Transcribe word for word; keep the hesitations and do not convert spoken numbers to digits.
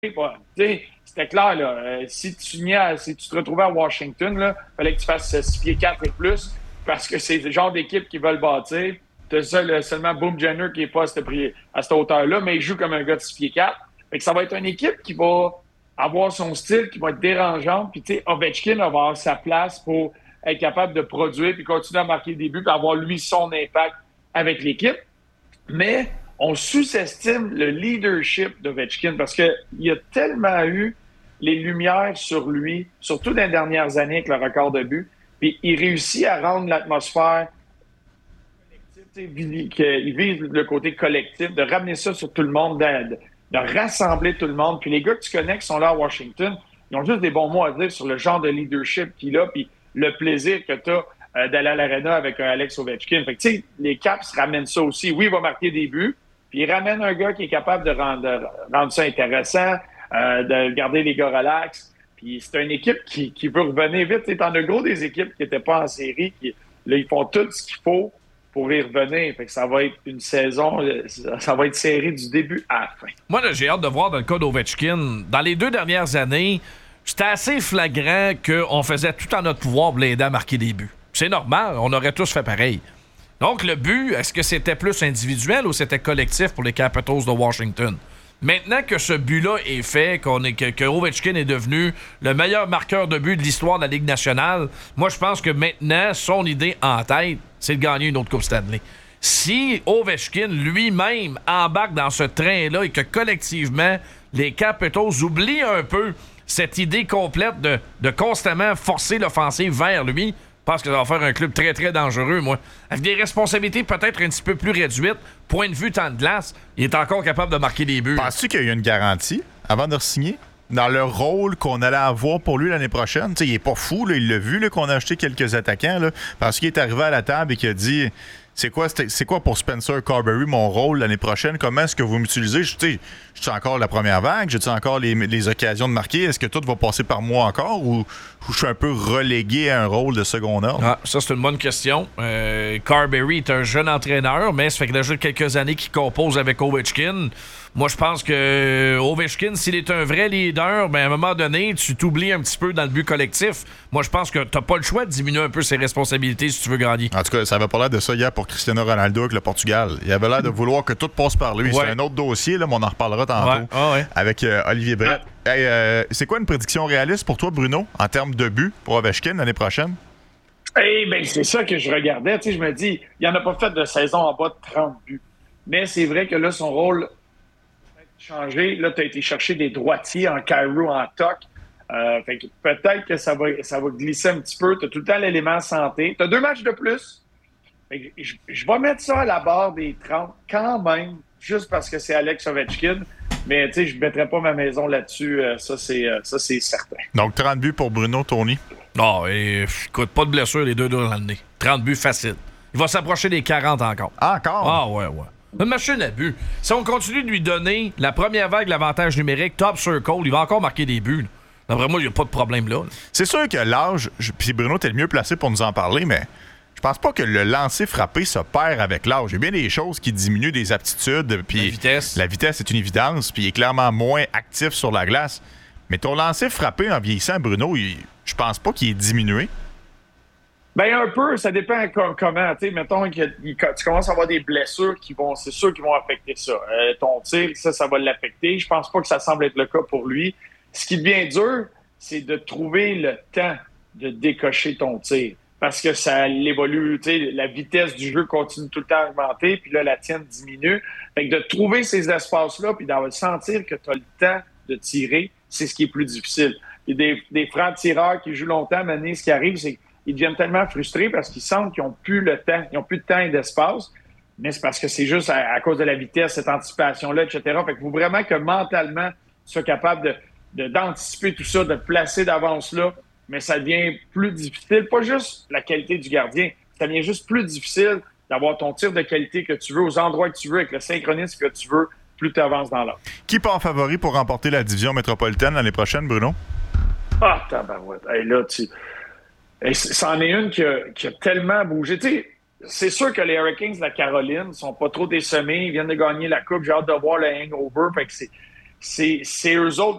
C'était clair, là. Euh, si, tu niais, si tu te retrouvais à Washington, il fallait que tu fasses six pieds quatre et plus parce que c'est le genre d'équipe qui veulent bâtir. Tu as seulement Boom Jenner qui n'est pas à cette, à cette hauteur-là, mais il joue comme un gars de six pieds quatre. Fait que ça va être une équipe qui va avoir son style, qui va être dérangeante. Puis, tu sais, Ovechkin va avoir sa place pour être capable de produire puis continuer à marquer des buts puis avoir, lui, son impact avec l'équipe. Mais on sous-estime le leadership d'Ovechkin parce qu'il a tellement eu les lumières sur lui, surtout dans les dernières années avec le record de buts. Puis il réussit à rendre l'atmosphère collective, qu'il vise le côté collectif, de ramener ça sur tout le monde, de, de rassembler tout le monde. Puis les gars que tu connais qui sont là à Washington, ils ont juste des bons mots à dire sur le genre de leadership qu'il a, puis le plaisir que tu as euh, d'aller à l'Arena avec un Alex Ovechkin. Fait que, tu sais, les Caps ramènent ça aussi. Oui, il va marquer des buts, puis il ramène un gars qui est capable de rendre, de rendre ça intéressant, euh, de garder les gars relax. Puis c'est une équipe qui, qui veut revenir vite. Tu sais, t'en as gros des équipes qui n'étaient pas en série, qui, là, ils font tout ce qu'il faut pour y revenir. Fait que ça va être une saison, ça va être serré du début à la fin. Moi, là, j'ai hâte de voir dans le cas d'Ovechkin. Dans les deux dernières années, c'était assez flagrant qu'on faisait tout en notre pouvoir pour l'aider à marquer des buts. C'est normal, on aurait tous fait pareil. Donc, le but, est-ce que c'était plus individuel ou c'était collectif pour les Capitals de Washington? Maintenant que ce but-là est fait, qu'on est, que, que Ovechkin est devenu le meilleur marqueur de but de l'histoire de la Ligue nationale, moi, je pense que maintenant, son idée en tête, c'est de gagner une autre Coupe Stanley. Si Ovechkin lui-même embarque dans ce train-là et que collectivement, les Capitals oublient un peu cette idée complète de, de constamment forcer l'offensive vers lui, je pense que ça va faire un club très, très dangereux, moi. Avec des responsabilités peut-être un petit peu plus réduites, point de vue temps de glace, il est encore capable de marquer des buts. Penses-tu qu'il y a eu une garantie avant de re-signer? Dans le rôle qu'on allait avoir pour lui l'année prochaine? T'sais, il est pas fou, là, il l'a vu là, qu'on a acheté quelques attaquants, là, parce qu'il est arrivé à la table et qu'il a dit... C'est quoi, c'est quoi pour Spencer Carberry mon rôle l'année prochaine? Comment est-ce que vous m'utilisez? Je suis encore la première vague? J'ai encore les, les occasions de marquer? Est-ce que tout va passer par moi encore? Ou, ou je suis un peu relégué à un rôle de second ordre? Ah, ça, c'est une bonne question. Euh, Carberry est un jeune entraîneur, mais ça fait que déjà quelques années qu'il compose avec Ovechkin. Moi, je pense que Ovechkin, s'il est un vrai leader, ben, à un moment donné, tu t'oublies un petit peu dans le but collectif. Moi, je pense que t'as pas le choix de diminuer un peu ses responsabilités si tu veux gagner. En tout cas, ça avait pas l'air de ça hier pour Cristiano Ronaldo avec le Portugal. Il avait l'air de vouloir que tout passe par lui. Ouais. C'est un autre dossier, là, mais on en reparlera tantôt ouais. Ah ouais. avec euh, Olivier Brett. Ouais. Hey, euh, c'est quoi une prédiction réaliste pour toi, Bruno, en termes de buts pour Ovechkin l'année prochaine? Eh bien, c'est ça que je regardais. Tu sais, je me dis, il n'en a pas fait de saison en bas de trente buts. Mais c'est vrai que là, son rôle changé. Là, tu as été chercher des droitiers en Cairo, en Toc. Euh, fait que peut-être que ça va, ça va glisser un petit peu. Tu as tout le temps l'élément santé. Tu as deux matchs de plus. Fait que je, je vais mettre ça à la barre des trente quand même, juste parce que c'est Alex Ovechkin. Mais tu sais, je ne mettrai pas ma maison là-dessus. Euh, ça, c'est, euh, ça, c'est certain. Donc, trente buts pour Bruno, Tony. Non, et écoute, pas de blessure, les deux dans l'année. trente buts facile. Il va s'approcher des quarante encore. Encore? Ah, ouais, ouais. Une machine à but. Si on continue de lui donner la première vague, l'avantage numérique, top circle, il va encore marquer des buts. D'après moi, il n'y a pas de problème là. C'est sûr que l'âge, puis Bruno, t'es le mieux placé pour nous en parler, mais je pense pas que le lancer frappé se perd avec l'âge. Il y a bien des choses qui diminuent des aptitudes. Puis la vitesse. La vitesse, c'est une évidence, puis il est clairement moins actif sur la glace. Mais ton lancer frappé en vieillissant, Bruno, il, je pense pas qu'il est diminué. Bien, un peu, ça dépend comment. Tu sais, mettons que tu commences à avoir des blessures qui vont, c'est sûr, qui vont affecter ça. Euh, ton tir, ça, ça va l'affecter. Je pense pas que ça semble être le cas pour lui. Ce qui devient dur, c'est de trouver le temps de décocher ton tir. Parce que ça évolue, tu sais, la vitesse du jeu continue tout le temps à augmenter, puis là, la tienne diminue. Fait que de trouver ces espaces-là, puis de sentir que tu as le temps de tirer, c'est ce qui est plus difficile. Il y a des, des francs-tireurs qui jouent longtemps, mais ce qui arrive, c'est ils deviennent tellement frustrés parce qu'ils sentent qu'ils n'ont plus le temps, ils n'ont plus de temps et d'espace, mais c'est parce que c'est juste à, à cause de la vitesse, cette anticipation-là, et cetera. Fait qu'il faut vraiment que mentalement, tu sois capable de, de, d'anticiper tout ça, de te placer d'avance là, mais ça devient plus difficile. Pas juste la qualité du gardien, ça devient juste plus difficile d'avoir ton tir de qualité que tu veux, aux endroits que tu veux, avec le synchronisme que tu veux, plus tu avances dans l'ordre. Qui part favori pour remporter la division métropolitaine l'année prochaine, Bruno? Ah, tabarouette. Hey, là, tu... Et c'en est une qui a, qui a tellement bougé. Tu sais, c'est sûr que les Hurricanes de la Caroline sont pas trop décemés. Ils viennent de gagner la Coupe. J'ai hâte de voir le hangover. Fait que c'est, c'est, c'est eux autres